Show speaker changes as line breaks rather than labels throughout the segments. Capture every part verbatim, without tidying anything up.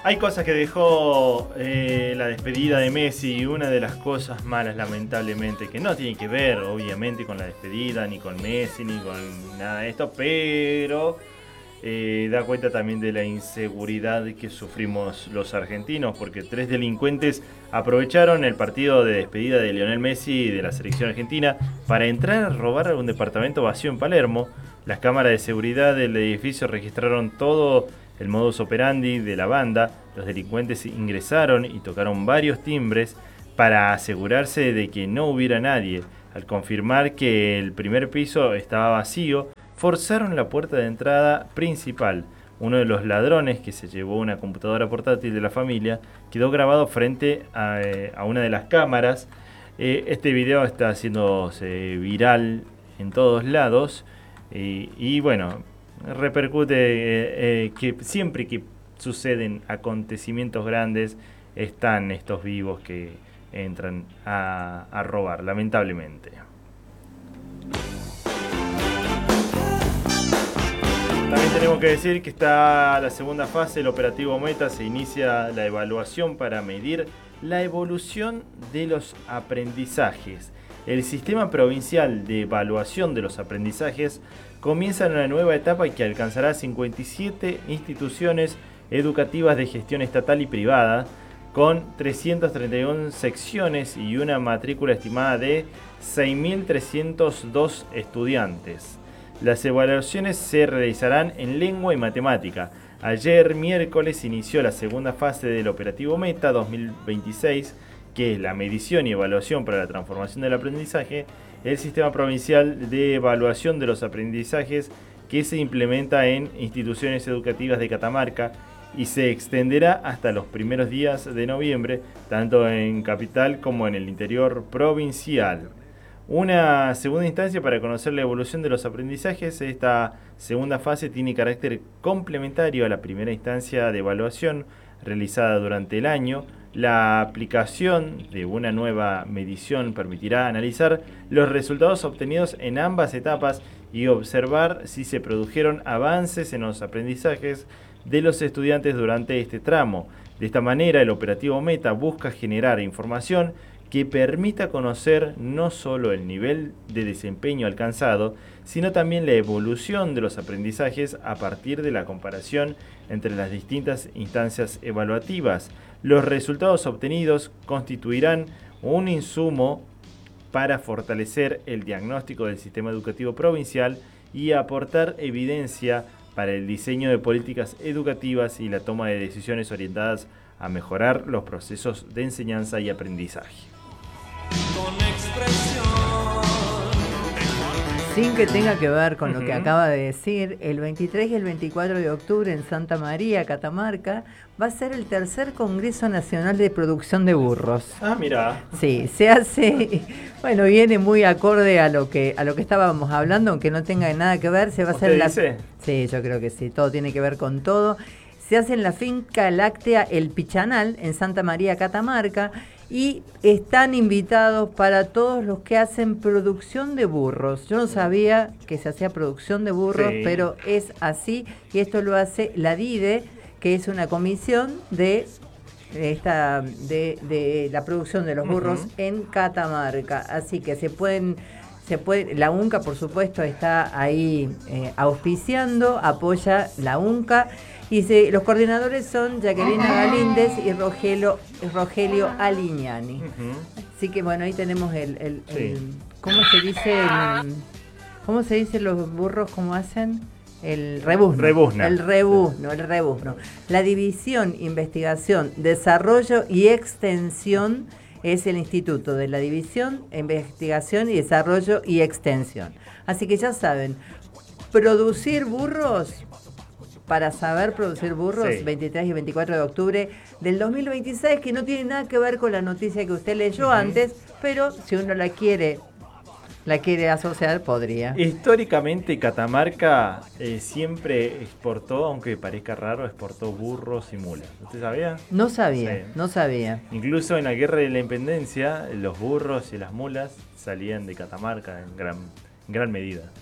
Hay cosas que dejó eh, la despedida de Messi, y una de las cosas malas, lamentablemente, que no tiene que ver, obviamente, con la despedida, ni con Messi, ni con nada de esto, pero eh, da cuenta también de la inseguridad que sufrimos los argentinos, porque tres delincuentes aprovecharon el partido de despedida de Lionel Messi y de la selección argentina para entrar a robar un departamento vacío en Palermo. Las cámaras de seguridad del edificio registraron todo el modus operandi de la banda. Los delincuentes ingresaron y tocaron varios timbres para asegurarse de que no hubiera nadie. Al confirmar que el primer piso estaba vacío, forzaron la puerta de entrada principal. Uno de los ladrones, que se llevó una computadora portátil de la familia, quedó grabado frente a, eh, a una de las cámaras. Eh, este video está haciéndose viral en todos lados y, y bueno, repercute eh, eh, que siempre que suceden acontecimientos grandes están estos vivos que entran a, a robar, lamentablemente. También tenemos que decir que está la segunda fase del operativo Meta. Se inicia la evaluación para medir la evolución de los aprendizajes. El sistema provincial de evaluación de los aprendizajes comienza en una nueva etapa que alcanzará cincuenta y siete instituciones educativas de gestión estatal y privada, con trescientas treinta y una secciones y una matrícula estimada de seis mil trescientos dos estudiantes. Las evaluaciones se realizarán en lengua y matemática. Ayer, miércoles, inició la segunda fase del operativo Meta dos mil veintiséis, que es la medición y evaluación para la transformación del aprendizaje, el sistema provincial de evaluación de los aprendizajes que se implementa en instituciones educativas de Catamarca y se extenderá hasta los primeros días de noviembre, tanto en capital como en el interior provincial. Una segunda instancia para conocer la evolución de los aprendizajes. Esta segunda fase tiene carácter complementario a la primera instancia de evaluación realizada durante el año. La aplicación de una nueva medición permitirá analizar los resultados obtenidos en ambas etapas y observar si se produjeron avances en los aprendizajes de los estudiantes durante este tramo. De esta manera, el operativo Meta busca generar información que permita conocer no solo el nivel de desempeño alcanzado, sino también la evolución de los aprendizajes a partir de la comparación entre las distintas instancias evaluativas. Los resultados obtenidos constituirán un insumo para fortalecer el diagnóstico del sistema educativo provincial y aportar evidencia para el diseño de políticas educativas y la toma de decisiones orientadas a mejorar los procesos de enseñanza y aprendizaje.
Con expresión.
Sin que tenga que ver con lo
Uh-huh.
que acaba de decir, el veintitrés y el veinticuatro de octubre en Santa María, Catamarca, va a ser el tercer Congreso Nacional de Producción de Burros.
Ah, mira.
Sí, se hace, bueno, viene muy acorde a lo que a lo que estábamos hablando, aunque no tenga nada que ver, se va a hacer
¿Usted
en la...
dice?
Sí, yo creo que sí, todo tiene que ver con todo. Se hace en la finca láctea El Pichanal, en Santa María, Catamarca, y están invitados para todos los que hacen producción de burros. Yo no sabía que se hacía producción de burros,
Sí.
pero es así, y esto lo hace la DIDE, que es una comisión de esta de, de la producción de los burros
Uh-huh.
en Catamarca. Así que se pueden... Se puede, la UNCA, por supuesto, está ahí eh, auspiciando, apoya la UNCA. Y se, los coordinadores son Jacquelina Galíndez y Rogelio, Rogelio Alignani.
Uh-huh.
Así que bueno, ahí tenemos el, el,
Sí.
el ¿cómo se dice? El, ¿Cómo se dice los burros? ¿Cómo hacen? El rebuzno.
Rebuzna.
El rebuzno, el rebuzno. La División Investigación, Desarrollo y Extensión es el Instituto de la División Investigación y Desarrollo y Extensión. Así que ya saben, producir burros. Para saber producir burros,
Sí.
veintitrés y veinticuatro de octubre del dos mil veintiséis, que no tiene nada que ver con la noticia que usted leyó
Uh-huh.
antes, pero si uno la quiere, la quiere asociar, podría.
Históricamente Catamarca eh, siempre exportó, aunque parezca raro, exportó burros y mulas. ¿Usted sabía?
No sabía,
Sí.
no sabía.
Incluso en la Guerra de la Independencia, los burros y las mulas salían de Catamarca en gran, en gran medida.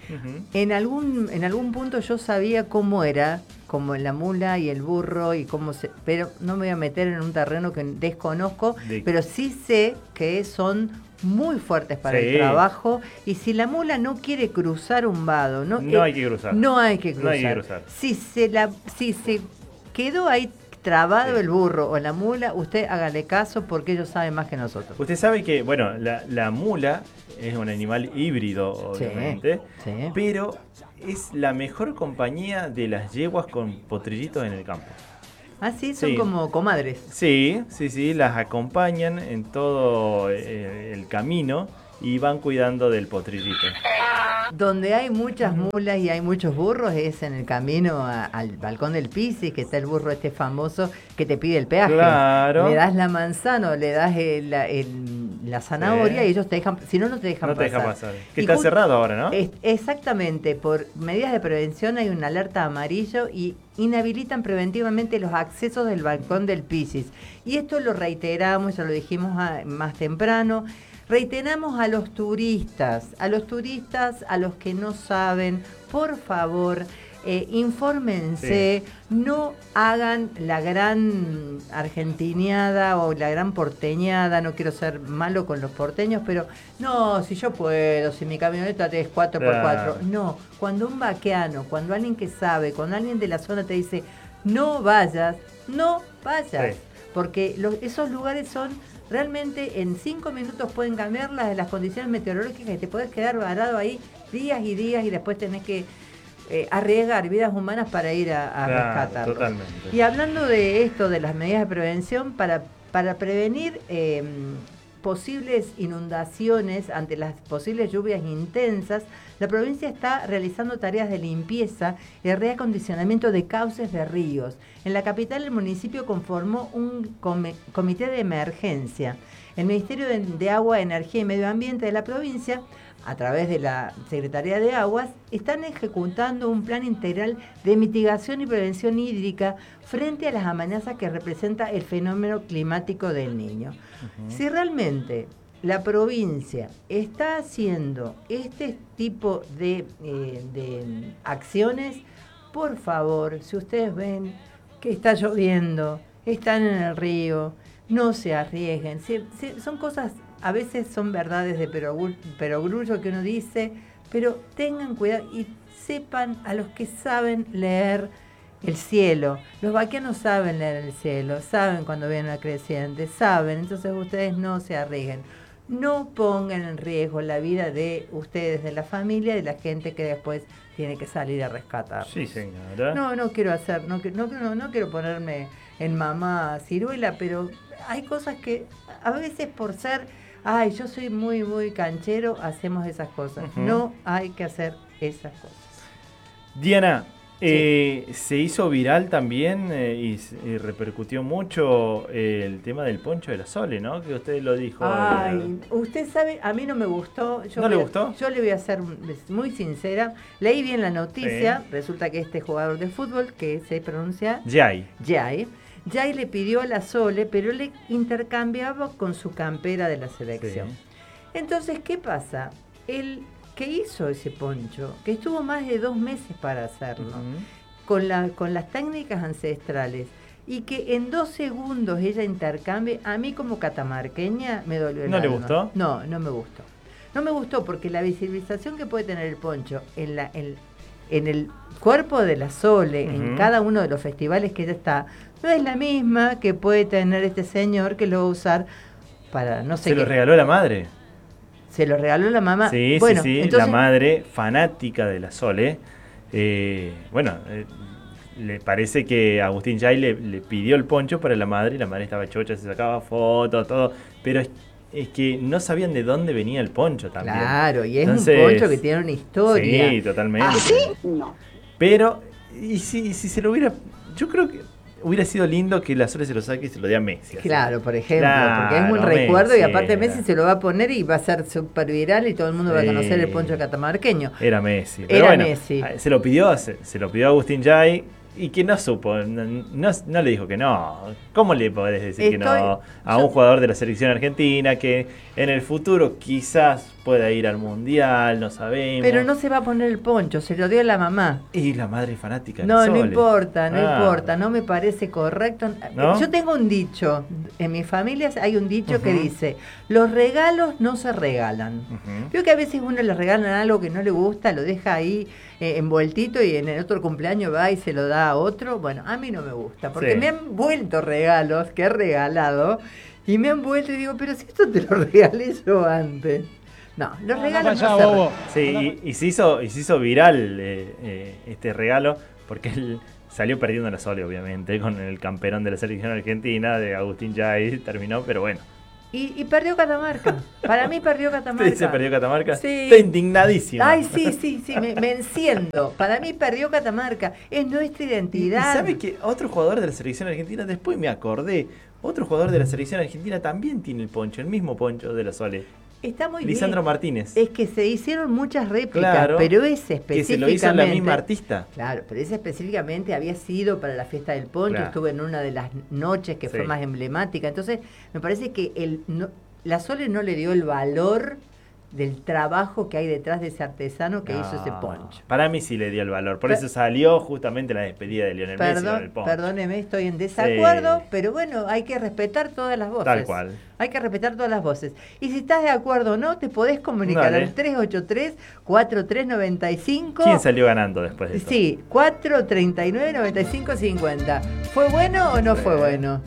Ujú.
En algún, en algún punto yo sabía cómo era, como la mula y el burro, y cómo se, pero no me voy a meter en un terreno que desconozco,
De-
pero sí sé que son muy fuertes para
Sí.
el trabajo, y si la mula no quiere cruzar un vado, no,
No
eh,
hay que cruzar.
no hay que
No
cruzar.
hay que cruzar.
Si se la, si se quedó ahí trabado
Sí.
el burro o la mula, usted hágale caso porque ellos saben más que nosotros.
Usted sabe que, bueno, la, la mula es un animal híbrido,
Sí,
obviamente,
sí.
pero es la mejor compañía de las yeguas con potrillitos en el campo.
Ah, sí, son
Sí.
como comadres.
Sí, sí, sí, las acompañan en todo eh, el camino y van cuidando del potrillito.
Donde hay muchas mulas y hay muchos burros es en el camino a- al balcón del Pisis, que está el burro este famoso que te pide el peaje.
Claro.
Le das la manzana o le das el- la, el- la zanahoria
Sí.
y ellos te dejan, si no, no te dejan
No te
pasar.
deja pasar. Que
Y
está
ju-
cerrado ahora, ¿no?
es- exactamente, por medidas de prevención hay una alerta amarillo y inhabilitan preventivamente los accesos del balcón del Pisis. Y esto lo reiteramos, ya lo dijimos a- más temprano. Reiteramos a los turistas, a los turistas, a los que no saben, por favor, eh, infórmense, no hagan la gran argentiniada o la gran porteñada, no quiero ser malo con los porteños, pero no, si yo puedo, si mi camioneta es cuatro por cuatro,
Claro.
no, cuando un vaqueano, cuando alguien que sabe, cuando alguien de la zona te dice, no vayas, no vayas,
Sí.
porque los- esos lugares son realmente en cinco minutos pueden cambiar las, las condiciones meteorológicas y te puedes quedar varado ahí días y días y después tenés que eh, arriesgar vidas humanas para ir a, a
Claro,
rescatarlos.
totalmente.
Y hablando de esto, de las medidas de prevención, para, para prevenir eh, posibles inundaciones ante las posibles lluvias intensas, la provincia está realizando tareas de limpieza y reacondicionamiento de cauces de ríos. En la capital, el municipio conformó un come- comité de emergencia. El Ministerio de, de Agua, Energía y Medio Ambiente de la provincia, a través de la Secretaría de Aguas, están ejecutando un plan integral de mitigación y prevención hídrica frente a las amenazas que representa el fenómeno climático del Niño. Uh-huh. Si realmente la provincia está haciendo este tipo de, eh, de acciones, por favor, si ustedes ven que está lloviendo, están en el río, no se arriesguen. Si, si, son cosas, a veces son verdades de perogrullo que uno dice, pero tengan cuidado y sepan a los que saben leer el cielo. Los vaqueanos saben leer el cielo, saben cuando viene una creciente, saben, entonces ustedes no se arriesguen. No pongan en riesgo la vida de ustedes, de la familia, de la gente que después tiene que salir a rescatar.
Sí, señora.
No, no quiero hacer, no, no, no, no quiero ponerme en mamá ciruela, pero hay cosas que a veces por ser, ay, yo soy muy, muy canchero, hacemos esas cosas. Uh-huh. No hay que hacer esas cosas.
Diana, sí. eh, se hizo viral también eh, y, y repercutió mucho eh, el tema del poncho de la Sole, ¿no? Que usted lo dijo.
Ay,
eh,
usted sabe, a mí no me gustó. Yo
¿No le
voy,
gustó?
Yo le voy a ser muy sincera. Leí bien la noticia.
Sí.
Resulta que este jugador de fútbol, que se pronuncia
Jai.
Jai, Jai le pidió a la Sole, pero le intercambiaba con su campera de la selección. Sí. Entonces, ¿qué pasa? Él que hizo ese poncho, que estuvo más de dos meses para hacerlo, uh-huh. con, la, con las técnicas ancestrales, y que en dos segundos ella intercambie, a mí como catamarqueña me dolió el
¿No
alma.
le gustó?
No, no me gustó. No me gustó porque la visibilización que puede tener el poncho en, la, en, en el cuerpo de la Sole, uh-huh. en cada uno de los festivales que ella está, no es la misma que puede tener este señor que lo va a usar para no sé
Se
qué.
lo regaló la madre.
Se lo regaló la mamá.
Sí,
bueno,
sí, sí,
entonces,
la madre fanática de la Sole. Eh, bueno, eh, le parece que Agustín Jai le, le pidió el poncho para la madre y la madre estaba chocha, se sacaba fotos, todo. Pero es, es que no sabían de dónde venía el poncho también.
Claro, y es
Entonces,
un poncho que tiene una historia.
Sí, totalmente.
¿Ah, sí? No.
Pero, y si, si se lo hubiera... Yo creo que hubiera sido lindo que la Sole se lo saque y se lo dé a Messi.
Claro,
así.
por ejemplo,
Claro,
porque es un recuerdo
Messi
y aparte
era.
Messi se lo va a poner y va a ser súper viral y todo el mundo sí. va a conocer el poncho catamarqueño.
Era Messi. Pero
Era
bueno,
Messi.
Se lo pidió, se, se lo pidió Agustín Jai Y que no supo, no, no, no le dijo que no. ¿Cómo le podés decir
Estoy,
que no a un jugador de la selección argentina que en el futuro quizás pueda ir al mundial, no sabemos?
Pero no se va a poner el poncho, se lo dio a la mamá.
Y la madre fanática de
No, no
Sole.
importa, no
Ah.
importa, no me parece correcto.
¿No?
Yo tengo un dicho, en mi familia hay un dicho
Ujú.
que dice, los regalos no se regalan.
Ujú.
Veo que a veces uno le regalan algo que no le gusta, lo deja ahí eh, envueltito y en el otro cumpleaños va y se lo da a otro. Bueno, a mí no me gusta, porque
Sí.
me han vuelto regalos que he regalado y me han vuelto y digo, pero si esto te lo regalé yo antes. No, los regalos no, se regalan.
Sí, y, y se hizo, y se hizo viral eh, eh, este regalo porque él salió perdiendo la Sole, obviamente, con el campeón de la selección argentina, de Agustín Yáiz, terminó, pero bueno.
Y, y perdió Catamarca. Para mí perdió Catamarca.
¿Se perdió Catamarca?
Sí.
Está indignadísimo.
Ay, sí, sí, sí, me, me enciendo. Para mí perdió Catamarca. Es nuestra
Y, y
identidad.
sabe que otro jugador de la selección argentina, después me acordé, otro jugador de la selección argentina también tiene el poncho, el mismo poncho de la Sole.
Está muy
Lisandro
bien.
Martínez.
Es que se hicieron muchas réplicas,
Claro,
pero ese específicamente...
Que se lo hizo la misma artista.
Claro, pero ese específicamente había sido para la fiesta del poncho,
Claro.
estuvo en una de las noches que
Sí.
fue más emblemática. Entonces, me parece que el, no, la Sole no le dio el valor del trabajo que hay detrás de ese artesano que
No,
hizo ese poncho.
Para mí sí le dio el valor. Por
Per-
eso salió justamente la despedida de Lionel Messi con el
Perdón,
poncho.
perdóneme, estoy en desacuerdo,
Sí.
pero bueno, hay que respetar todas las voces.
Tal cual.
Hay que respetar todas las voces. Y si estás de acuerdo o no, te podés comunicar
Dale.
al tres ocho tres, cuatro tres nueve cinco.
¿Quién salió ganando después de esto?
Sí, cuatro treinta y nueve, noventa y cinco, cincuenta. ¿Fue bueno o no fue bueno?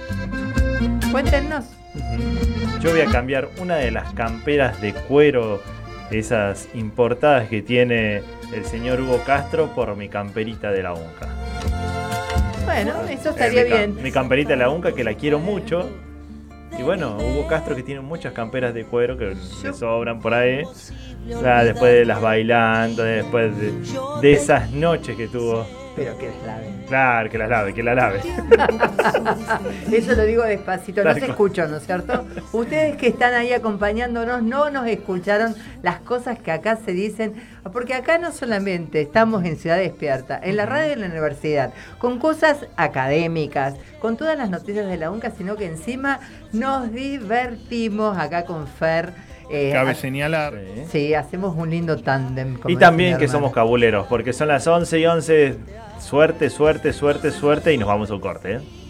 Cuéntenos.
Ujú. Yo voy a cambiar una de las camperas de cuero, esas importadas que tiene el señor Hugo Castro, por mi camperita de la UNCA.
Bueno, eso
Eh,
estaría
mi, ca-
bien.
mi camperita de la UNCA, que la quiero mucho. Y bueno, Hugo Castro, que tiene muchas camperas de cuero que le sobran por ahí. Ah, después de las bailando, después de, de esas noches que tuvo.
Pero que las laven.
Claro, que las lave, que la lave.
Eso lo digo despacito, no
Tal
se
cual.
escuchó, ¿no es cierto? Ustedes que están ahí acompañándonos no nos escucharon las cosas que acá se dicen, porque acá no solamente estamos en Ciudad Despierta, en la radio de la universidad, con cosas académicas, con todas las noticias de la UNCA, sino que encima nos divertimos acá con Fer. eh,
Cabe
ha-
señalar.
Sí.
Sí, hacemos un lindo tándem. como
Y
dice
también
mi
que
hermana.
somos cabuleros, porque son las once y once. Suerte, suerte, suerte, suerte, y nos vamos a un corte, ¿eh?